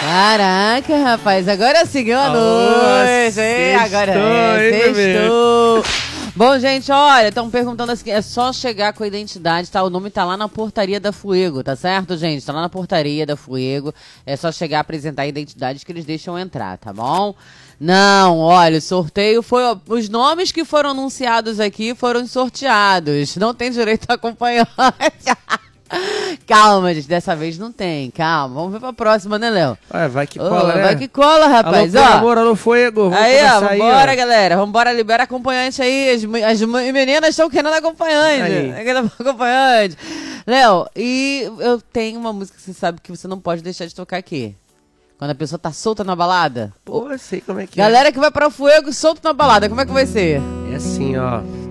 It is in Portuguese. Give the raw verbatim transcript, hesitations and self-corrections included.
Caraca, rapaz, agora seguiu a noite, hein? Agora é, sextou. Bom, gente, olha, estão perguntando assim, é só chegar com a identidade, tá? O nome tá lá na portaria da Fuego, tá certo, gente? Tá lá na portaria da Fuego, é só chegar, apresentar a identidade que eles deixam entrar, tá bom? Não, olha, o sorteio foi... Os nomes que foram anunciados aqui foram sorteados, não tem direito a acompanhante. Calma, gente, dessa vez não tem, calma, vamos ver pra próxima, né, Léo? Vai, vai que cola, oh, né? Vai que cola, rapaz, alô, ó. Amor, alô, Fuego, vamos aí, ó, vambora, aí, ó. galera, vambora, libera acompanhante aí, as, as meninas estão querendo acompanhante, querendo acompanhante. Léo, e eu tenho uma música que você sabe que você não pode deixar de tocar aqui. Quando a pessoa tá solta na balada. Pô, eu sei como é que Galera é. que vai pra Fuego solto na balada, como é que vai ser? É assim, ó.